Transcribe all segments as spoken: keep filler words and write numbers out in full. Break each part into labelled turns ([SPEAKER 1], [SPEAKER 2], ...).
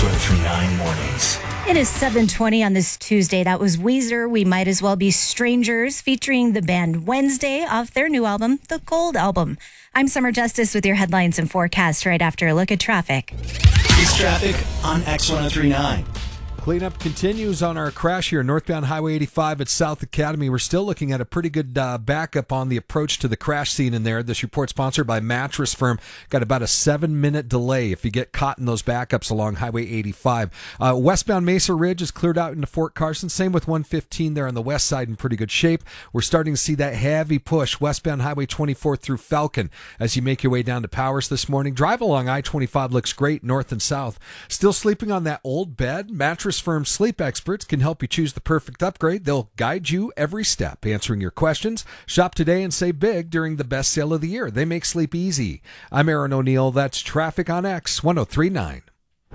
[SPEAKER 1] X ten thirty-nine Mornings.
[SPEAKER 2] It is seven twenty on this Tuesday. That was Weezer, We Might As Well Be Strangers, featuring the band Wednesday off their new album, The Gold Album. I'm Summer Justice with your headlines and forecast right after a look at traffic.
[SPEAKER 1] It's traffic on X ten thirty-nine.
[SPEAKER 3] Cleanup continues on our crash here, northbound Highway eighty-five at South Academy. We're still looking at a pretty good uh, backup on the approach to the crash scene in there. This report sponsored by Mattress Firm. Got about a seven-minute delay if you get caught in those backups along Highway eighty-five. Uh, westbound Mesa Ridge is cleared out into Fort Carson. Same with one fifteen there on the west side in pretty good shape. We're starting to see that heavy push westbound Highway twenty-four through Falcon as you make your way down to Powers this morning. Drive along I twenty-five looks great north and south. Still sleeping on that old bed? Mattress Firm sleep experts can help you choose the perfect upgrade. They'll guide you every step, answering your questions. Shop today and save big during the best sale of the year. They make sleep easy. I'm Aaron O'Neill. That's Traffic on X ten thirty-nine.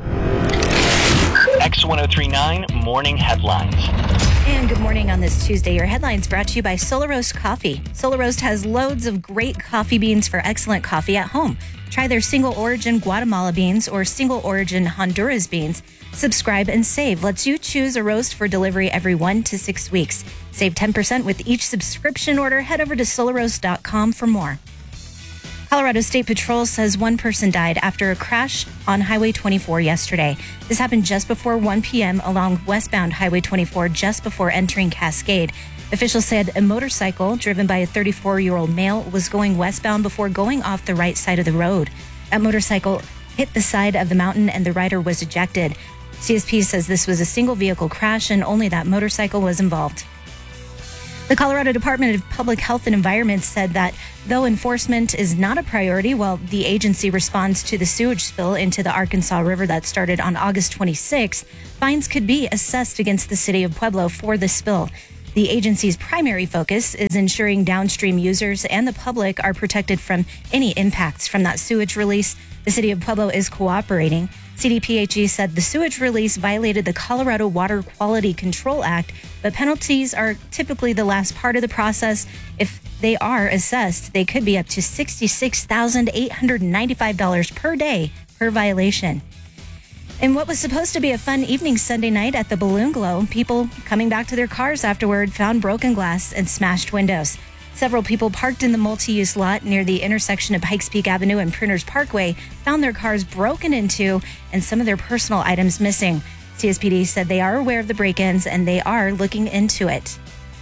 [SPEAKER 4] X ten thirty-nine Morning Headlines.
[SPEAKER 2] And good morning on this Tuesday. Your headlines brought to you by Solar Roast Coffee. Solar Roast has loads of great coffee beans for excellent coffee at home. Try their single origin Guatemala beans or single origin Honduras beans. Subscribe and save lets you choose a roast for delivery every one to six weeks. Save ten percent with each subscription order. Head over to solar roast dot com for more. Colorado State Patrol says one person died after a crash on Highway twenty-four yesterday. This happened just before one p.m. along westbound Highway twenty-four, just before entering Cascade. Officials said a motorcycle driven by a thirty-four-year-old male was going westbound before going off the right side of the road. That motorcycle hit the side of the mountain and the rider was ejected. C S P says this was a single vehicle crash and only that motorcycle was involved. The Colorado Department of Public Health and Environment said that though enforcement is not a priority while the agency responds to the sewage spill into the Arkansas River that started on August twenty-sixth, fines could be assessed against the city of Pueblo for the spill. The agency's primary focus is ensuring downstream users and the public are protected from any impacts from that sewage release. The city of Pueblo is cooperating. C D P H E said the sewage release violated the Colorado Water Quality Control Act, but penalties are typically the last part of the process. If they are assessed, they could be up to sixty-six thousand eight hundred ninety-five dollars per day per violation. In what was supposed to be a fun evening Sunday night at the Balloon Glow, people coming back to their cars afterward found broken glass and smashed windows. Several people parked in the multi-use lot near the intersection of Pikes Peak Avenue and Printers Parkway found their cars broken into and some of their personal items missing. C S P D said they are aware of the break-ins and they are looking into it.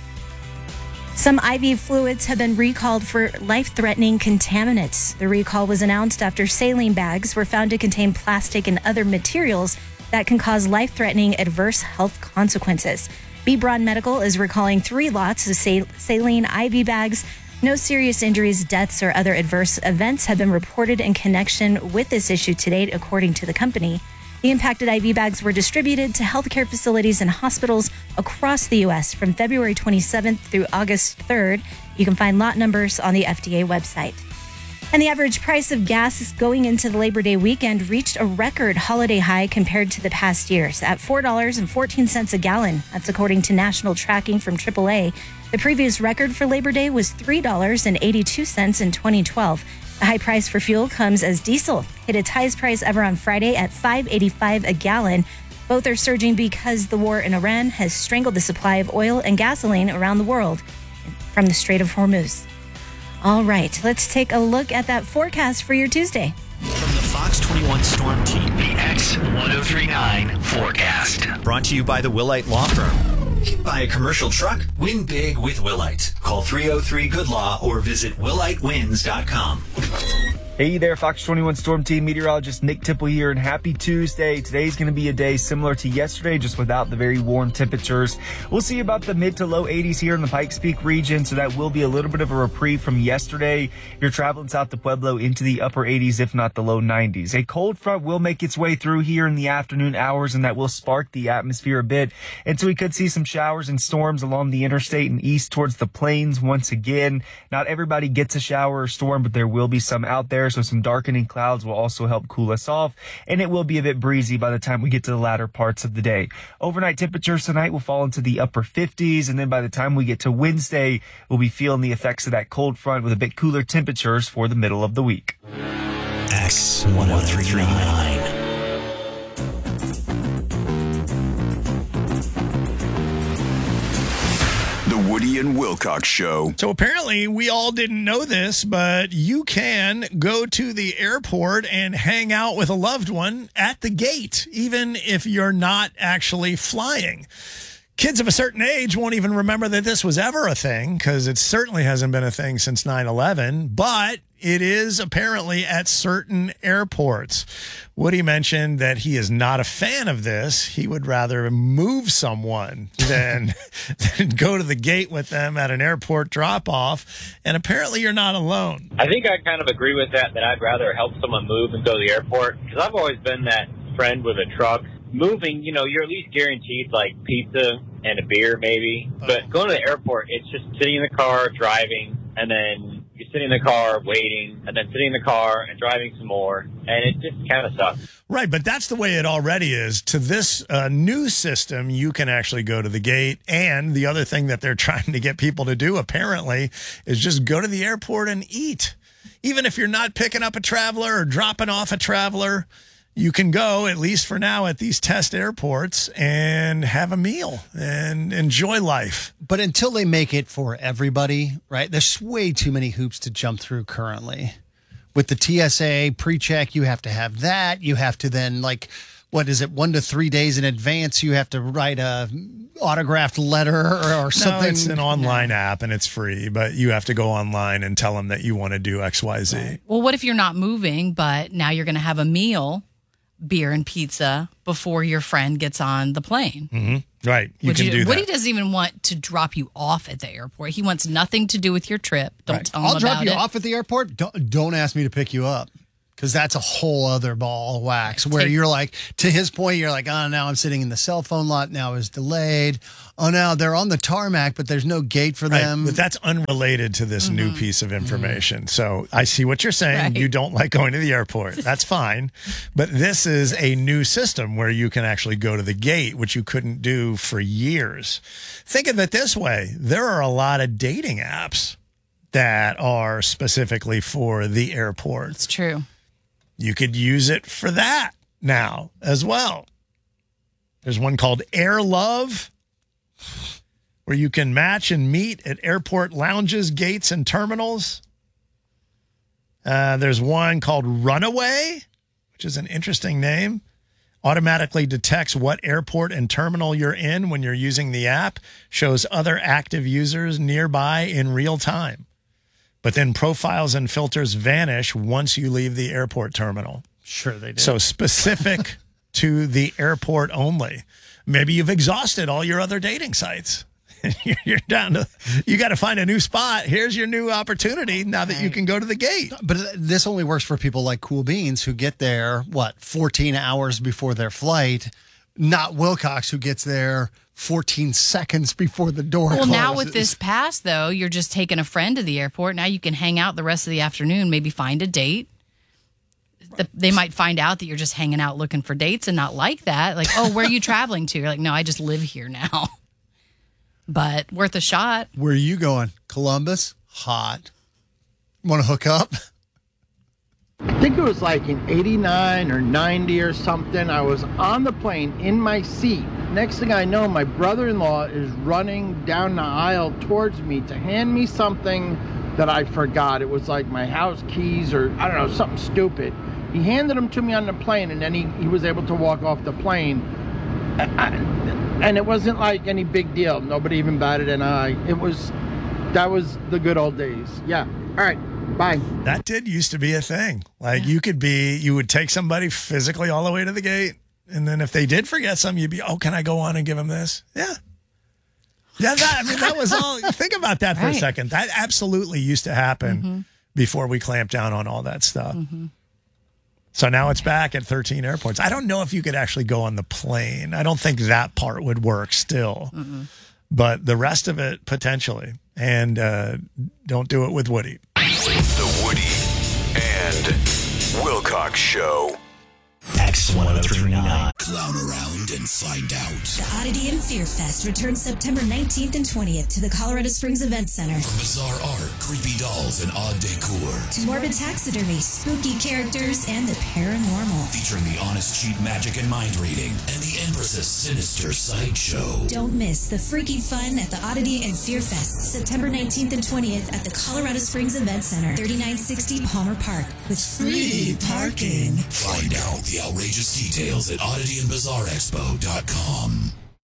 [SPEAKER 2] Some I V fluids have been recalled for life-threatening contaminants. The recall was announced after saline bags were found to contain plastic and other materials that can cause life-threatening adverse health consequences. B. Braun Medical is recalling three lots of sal- saline I V bags. No serious injuries, deaths, or other adverse events have been reported in connection with this issue to date, according to the company. The impacted I V bags were distributed to healthcare facilities and hospitals across the U S from February twenty-seventh through August third. You can find lot numbers on the F D A website. And the average price of gas going into the Labor Day weekend reached a record holiday high compared to the past years at four dollars and fourteen cents a gallon. That's according to national tracking from triple A. The previous record for Labor Day was three dollars and eighty-two cents in twenty twelve. The high price for fuel comes as diesel hit its highest price ever on Friday at five dollars and eighty-five cents a gallon. Both are surging because the war in Iran has strangled the supply of oil and gasoline around the world from the Strait of Hormuz. All right, let's take a look at that forecast for your Tuesday.
[SPEAKER 1] From the Fox twenty-one Storm Team, the X ten thirty-nine forecast. Brought to you by the Willite Law Firm. Buy a commercial truck? Win big with Willite. Call three oh three good law or visit willite wins dot com.
[SPEAKER 5] Hey there, Fox twenty-one Storm Team meteorologist Nick Tipple here, and happy Tuesday. Today's going to be a day similar to yesterday, just without the very warm temperatures. We'll see about the mid to low eighties here in the Pikes Peak region, so that will be a little bit of a reprieve from yesterday. If you're traveling south to Pueblo, into the upper eighties, if not the low nineties. A cold front will make its way through here in the afternoon hours, and that will spark the atmosphere a bit. And so we could see some showers and storms along the interstate and east towards the plains once again. Not everybody gets a shower or storm, but there will be some out there. So some darkening clouds will also help cool us off, and it will be a bit breezy by the time we get to the latter parts of the day. Overnight temperatures tonight will fall into the upper fifties, and then by the time we get to Wednesday, we'll be feeling the effects of that cold front with a bit cooler temperatures for the middle of the week.
[SPEAKER 1] X ten thirty-nine.
[SPEAKER 6] and Wilcox Show.
[SPEAKER 7] So apparently we all didn't know this, but you can go to the airport and hang out with a loved one at the gate, even if you're not actually flying. Kids of a certain age won't even remember that this was ever a thing, because it certainly hasn't been a thing since nine eleven, but it is apparently at certain airports. Woody mentioned that he is not a fan of this. He would rather move someone than, than go to the gate with them at an airport drop-off, and apparently you're not alone.
[SPEAKER 8] I think I kind of agree with that, that I'd rather help someone move than go to the airport, because I've always been that friend with a truck. Moving, you know, you're at least guaranteed like pizza and a beer maybe. But going to the airport, it's just sitting in the car, driving, and then you're sitting in the car, waiting, and then sitting in the car and driving some more. And it just kind of sucks.
[SPEAKER 7] Right, but that's the way it already is. To this uh, new system, you can actually go to the gate. And the other thing that they're trying to get people to do, apparently, is just go to the airport and eat. Even if you're not picking up a traveler or dropping off a traveler, you can go, at least for now, at these test airports and have a meal and enjoy life.
[SPEAKER 9] But until they make it for everybody, right, there's way too many hoops to jump through currently. With the T S A pre-check, you have to have that. You have to then, like, what is it, one to three days in advance, you have to write a autographed letter or, or something.
[SPEAKER 7] No, it's an online app and it's free, but you have to go online and tell them that you want to do X Y Z.
[SPEAKER 10] Right. Well, what if you're not moving, but now you're going to have a meal, beer and pizza, before your friend gets on the plane?
[SPEAKER 7] Mm-hmm. Right. You
[SPEAKER 10] Would
[SPEAKER 7] can
[SPEAKER 10] you,
[SPEAKER 7] do that.
[SPEAKER 10] Woody doesn't even want to drop you off at the airport. He wants nothing to do with your trip. Don't
[SPEAKER 9] Right.
[SPEAKER 10] tell him
[SPEAKER 9] I'll
[SPEAKER 10] about
[SPEAKER 9] drop you
[SPEAKER 10] it.
[SPEAKER 9] off at the airport. Don't, don't ask me to pick you up. Because that's a whole other ball of wax where
[SPEAKER 10] Take-
[SPEAKER 9] you're like, to his point, you're like, oh, now I'm sitting in the cell phone lot. Now it's delayed. Oh, now they're on the tarmac, but there's no gate for
[SPEAKER 7] Right,
[SPEAKER 9] them.
[SPEAKER 7] but that's unrelated to this
[SPEAKER 10] Mm-hmm.
[SPEAKER 7] new piece of information. Mm-hmm. So I see what you're saying.
[SPEAKER 10] Right.
[SPEAKER 7] You don't like going to the airport. That's fine. But this is a new system where you can actually go to the gate, which you couldn't do for years. Think of it this way. There are a lot of dating apps that are specifically for the airport.
[SPEAKER 10] It's true.
[SPEAKER 7] You could use it for that now as well. There's one called Air Love, where you can match and meet at airport lounges, gates, and terminals. Uh, there's one called Runaway, which is an interesting name. Automatically detects what airport and terminal you're in when you're using the app, shows other active users nearby in real time. But then profiles and filters vanish once you leave the airport terminal.
[SPEAKER 9] Sure they do.
[SPEAKER 7] So specific to the airport only. Maybe you've exhausted all your other dating sites. You're down to, you got to find a new spot. Here's your new opportunity now that you can go to the gate.
[SPEAKER 9] But this only works for people like Cool Beans who get there, what, fourteen hours before their flight, not Wilcox who gets there fourteen seconds before the door
[SPEAKER 10] Well,
[SPEAKER 9] closes.
[SPEAKER 10] now with this pass, though, you're just taking a friend to the airport. Now you can hang out the rest of the afternoon, maybe find a date. The, they might find out that you're just hanging out looking for dates and not like that. Like, oh, where are you traveling to? You're like, no, I just live here now. But worth a shot.
[SPEAKER 9] Where are you going? Columbus? Hot. Want to hook up?
[SPEAKER 11] I think it was like in eighty-nine or ninety or something. I was on the plane in my seat. Next thing I know, my brother-in-law is running down the aisle towards me to hand me something that I forgot. It was like my house keys or, I don't know, something stupid. He handed them to me on the plane, and then he, he was able to walk off the plane. I, and it wasn't like any big deal. Nobody even batted an eye. It was, that was the good old days. Yeah. All right. Bye.
[SPEAKER 7] That did used to be a thing. Like you could be, you would take somebody physically all the way to the gate. And then if they did forget something, you'd be, oh, can I go on and give them this? Yeah. Yeah. That, I mean, that was all, think about that for
[SPEAKER 10] Right.
[SPEAKER 7] a second. That absolutely used to happen
[SPEAKER 10] Mm-hmm.
[SPEAKER 7] before we clamped down on all that stuff.
[SPEAKER 10] Mm-hmm.
[SPEAKER 7] So now it's back at thirteen airports. I don't know if you could actually go on the plane. I don't think that part would work still.
[SPEAKER 10] Mm-mm.
[SPEAKER 7] But the rest of it, potentially. And uh, don't do it with Woody.
[SPEAKER 6] The Woody and Wilcox Show.
[SPEAKER 1] X one oh three point nine.
[SPEAKER 12] Clown around and find out.
[SPEAKER 13] The Oddity and Fear Fest returns September nineteenth and twentieth to the Colorado Springs Event Center.
[SPEAKER 12] From bizarre art, creepy dolls, and odd decor.
[SPEAKER 13] To morbid taxidermy, spooky characters, and the paranormal.
[SPEAKER 12] Featuring the Honest Cheat Magic and Mind Reading, and the Empress's Sinister Sideshow.
[SPEAKER 13] Don't miss the freaky fun at the Oddity and Fear Fest, September nineteenth and twentieth at the Colorado Springs Event Center, thirty-nine sixty Palmer Park, with free parking.
[SPEAKER 12] Find out the outrageous details at oddity and bizarre expo dot com.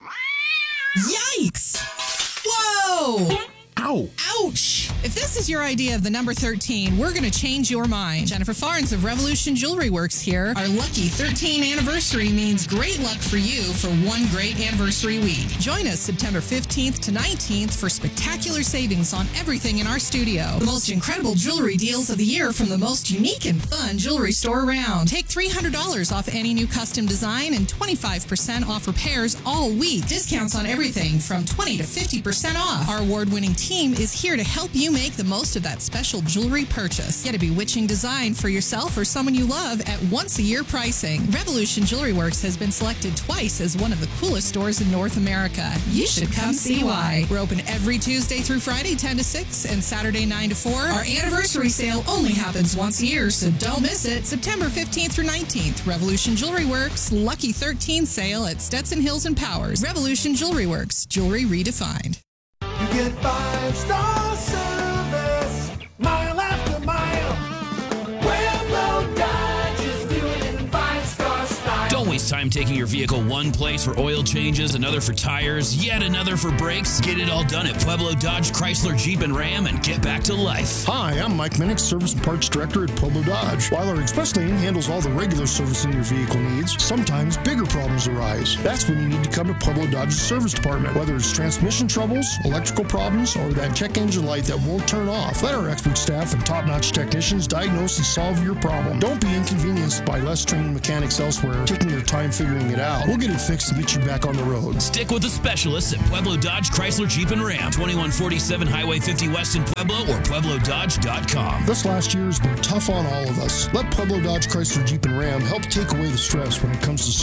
[SPEAKER 14] Yikes! Whoa!
[SPEAKER 15] Ow!
[SPEAKER 14] Ouch! If this is your idea of the number thirteen, we're going to change your mind. Jennifer Farnes of Revolution Jewelry Works here. Our lucky thirteen anniversary means great luck for you for one great anniversary week. Join us September fifteenth to nineteenth for spectacular savings on everything in our studio. The most incredible jewelry deals of the year from the most unique and fun jewelry store around. Take three hundred dollars off any new custom design and twenty-five percent off repairs all week. Discounts on everything from twenty to fifty percent off. Our award-winning team is here to help you make the most of that special jewelry purchase. Get a bewitching design for yourself or someone you love at once-a-year pricing. Revolution Jewelry Works has been selected twice as one of the coolest stores in North America. You should come see why. We're open every Tuesday through Friday, ten to six, and Saturday, nine to four. Our anniversary sale only happens once a year, so don't miss it. September fifteenth through nineteenth, Revolution Jewelry Works, Lucky thirteen sale at Stetson Hills and Powers. Revolution Jewelry Works, jewelry redefined.
[SPEAKER 16] You get five-star service, mile after mile. Pueblo Dodge is doing it in five-star style.
[SPEAKER 17] Don't waste time taking your vehicle one place for oil changes, another for tires, yet another for brakes. Get it all done at Pueblo Dodge, Chrysler, Jeep, and Ram and get back to life.
[SPEAKER 15] Hi, I'm Mike Minnick, Service and Parts Director at Pueblo Dodge. While our express lane handles all the regular servicing your vehicle needs, sometimes bigger problems arise. That's when you need to come to Pueblo Dodge's service department. Whether it's transmission troubles, electrical problems, or that check engine light that won't turn off, let our expert staff and top-notch technicians diagnose and solve your problem. Don't be inconvenienced by less trained mechanics elsewhere taking their time figuring it out. We'll get it fixed to get you back on the road.
[SPEAKER 17] Stick with the specialists at Pueblo Dodge, Chrysler, Jeep, and Ram. twenty-one forty-seven Highway fifty West in Pueblo or pueblo dodge dot com.
[SPEAKER 15] This last year has been tough on all of us. Let Pueblo Dodge, Chrysler, Jeep, and Ram help take away the stress when it comes to